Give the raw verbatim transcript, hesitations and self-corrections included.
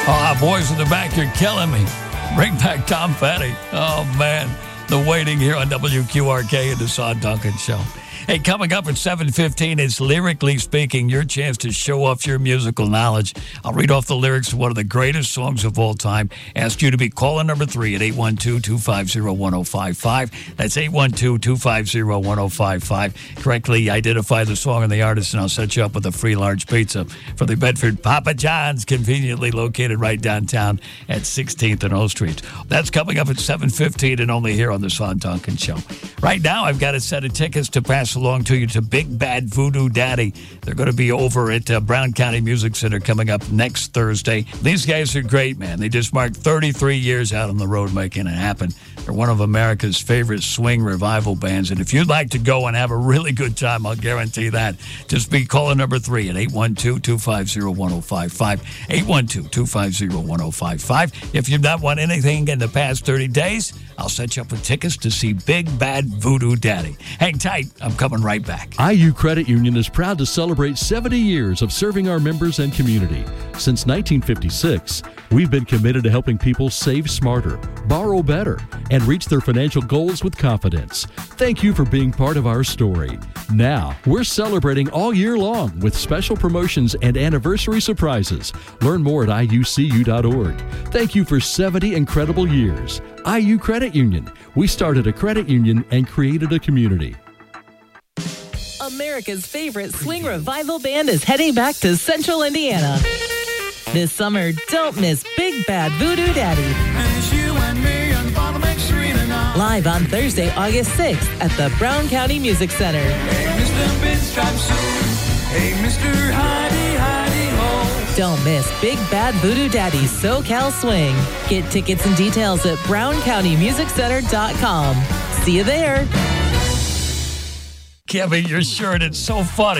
Oh, boys in the back, you're killing me. Bring back Tom Petty. Oh, man. The waiting here on W Q R K and the Sean Duncan Show. Hey, coming up at seven fifteen, it's Lyrically Speaking, your chance to show off your musical knowledge. I'll read off the lyrics to one of the greatest songs of all time. Ask you to be caller number three at eight one two, two five zero, one zero five five. That's eight one two, two five zero, one zero five five. Correctly identify the song and the artist, and I'll set you up with a free large pizza for the Bedford Papa John's, conveniently located right downtown at sixteenth and O Street. That's coming up at seven fifteen and only here on the Sean Duncan Show. Right now, I've got a set of tickets to pass along to you to Big Bad Voodoo Daddy. They're going to be over at uh, Brown County Music Center coming up next Thursday. These guys are great, man. They just marked thirty-three years out on the road making it happen. They're one of America's favorite swing revival bands, and if you'd like to go and have a really good time, I'll guarantee that. Just be caller number three at eight one two, two five zero, one zero five five, eight one two, two five zero, one zero five five. If you've not won anything in the past thirty days, I'll set you up with tickets to see Big Bad Voodoo Daddy. Hang tight. I'm coming right back. I U Credit Union is proud to celebrate seventy years of serving our members and community. Since nineteen fifty-six, we've been committed to helping people save smarter, borrow better, and reach their financial goals with confidence. Thank you for being part of our story. Now, we're celebrating all year long with special promotions and anniversary surprises. Learn more at I U C U dot org. Thank you for seventy incredible years. I U Credit Union. We started a credit union and created a community. America's favorite swing revival band is heading back to Central Indiana. This summer, don't miss Big Bad Voodoo Daddy. Live on Thursday, August sixth at the Brown County Music Center. Hey, Mister Pinstripe Suit. Hey, Mister Heidi, Heidi Ho. Don't miss Big Bad Voodoo Daddy's SoCal Swing. Get tickets and details at brown county music center dot com. See you there. Kevin, you're sure it's so funny.